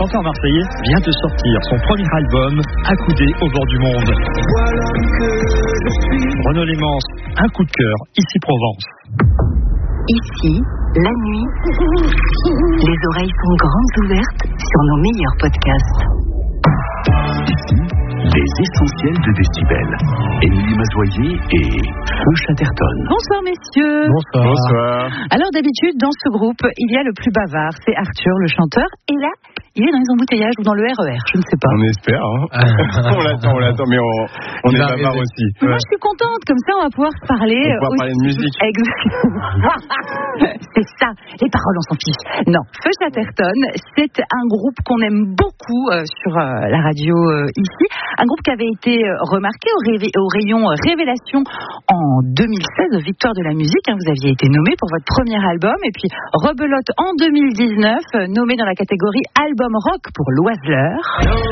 chanteur marseillais vient de sortir son premier album, Accoudé au bord du monde. Renaud Lémence, un coup de cœur, ici Provence. Ici, la nuit, les oreilles sont grandes ouvertes sur nos meilleurs podcasts. Les essentiels de Décibel. Émilie Mazoyer et Feu Chatterton. Bonsoir messieurs. Bonsoir. Alors d'habitude, dans ce groupe, il y a le plus bavard, c'est Arthur, le chanteur. Et là, il est dans les embouteillages ou dans le RER, je ne sais pas. On espère, hein. on l'attend, mais on est bavard aussi. Moi, je suis contente, comme ça, on va pouvoir parler. On va pouvoir parler de musique. Exactement. C'est ça, les paroles, on s'en fiche. Non, Feu Chatterton, c'est un groupe qu'on aime beaucoup sur la radio ici. Un groupe qui avait été remarqué au rayon Révélation en 2016, Victoire de la musique. Vous aviez été nommé pour votre premier album. Et puis, Rebelote en 2019, nommé dans la catégorie Album Rock pour L'Oiseleur.